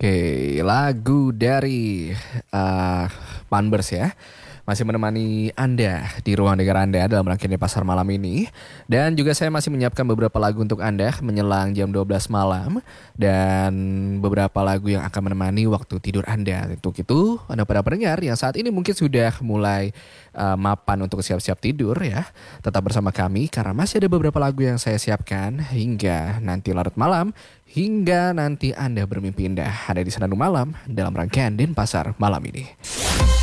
Oke, lagu dari Panbers ya. Masih menemani Anda di ruang dengar Anda dalam rangkaian pasar malam ini. Dan juga saya masih menyiapkan beberapa lagu untuk Anda menjelang jam 12 malam. Dan beberapa lagu yang akan menemani waktu tidur Anda. Untuk itu, Anda para pendengar yang saat ini mungkin sudah mulai mapan untuk siap-siap tidur ya. Tetap bersama kami karena masih ada beberapa lagu yang saya siapkan hingga nanti larut malam. Hingga nanti Anda bermimpi indah ada di Senandung Malam dalam rangkaian Denpasar malam ini.